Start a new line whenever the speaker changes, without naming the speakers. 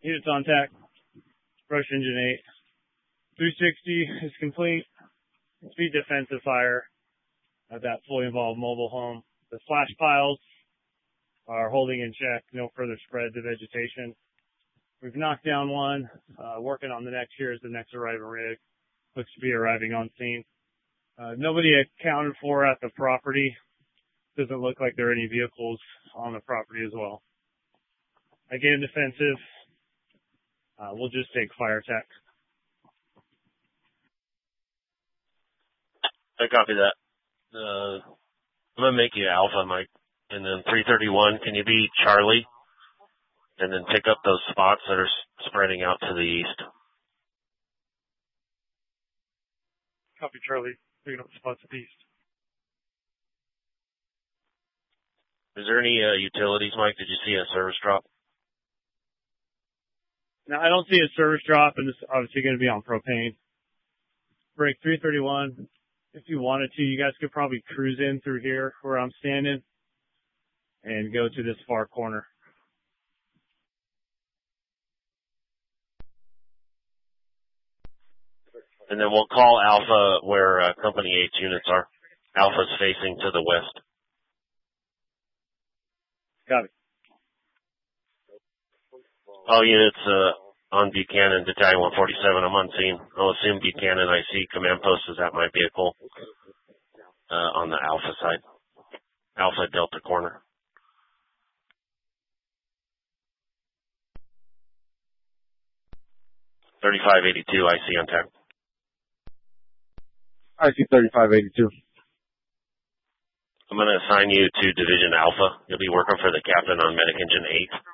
Units on tech. Brush engine 8. 360 is complete. Speed defensive fire at that fully involved mobile home. The flash piles are holding in check. No further spreads of vegetation. We've knocked down one. Working on the next here is the next arriving rig. Looks to be arriving on scene. Nobody accounted for at the property. Doesn't look like there are any vehicles on the property as well. Again, defensive. We'll just take fire tech.
I copy that. I'm going to make you Alpha, Mike. And then 331, can you be Charlie? And then pick up those spots that are spreading out to the east.
Copy, Charlie. Picking up spots to the east.
Is there any utilities, Mike? Did you see a service drop?
Now, I don't see a service drop, and it's obviously going to be on propane. Break 331. If you wanted to, you guys could probably cruise in through here where I'm standing and go to this far corner.
And then we'll call Alpha where Company 8's units are. Alpha's facing to the west.
Got it.
All units on Buchanan, Battalion 147, I'm on scene. I'll assume Buchanan, I see command post is at my vehicle on the Alpha side. Alpha Delta corner. $3582, I see on tech.
I see 3582.
I'm going to assign you to Division Alpha. You'll be working for the captain on Medic Engine 8.